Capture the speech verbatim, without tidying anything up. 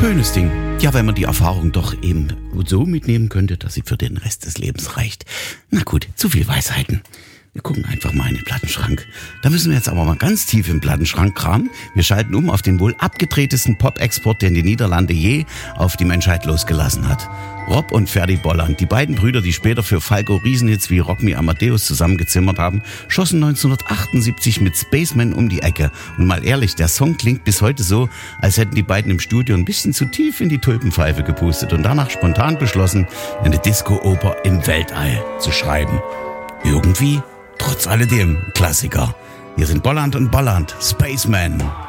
Schönes Ding. Ja, wenn man die Erfahrung doch eben so mitnehmen könnte, dass sie für den Rest des Lebens reicht. Na gut, zu viel Weisheiten. Wir gucken einfach mal in den Plattenschrank. Da müssen wir jetzt aber mal ganz tief im Plattenschrank kramen. Wir schalten um auf den wohl abgedrehtesten Pop-Export, den die Niederlande je auf die Menschheit losgelassen hat. Rob und Ferdy Bolland, die beiden Brüder, die später für Falco Riesenhits wie Rock Me Amadeus zusammengezimmert haben, schossen neunzehnhundertachtundsiebzig mit Spaceman um die Ecke. Und mal ehrlich, der Song klingt bis heute so, als hätten die beiden im Studio ein bisschen zu tief in die Tulpenpfeife gepustet und danach spontan beschlossen, eine Disco-Oper im Weltall zu schreiben. Irgendwie trotz alledem Klassiker. Hier sind Bolland und Bolland, Spaceman.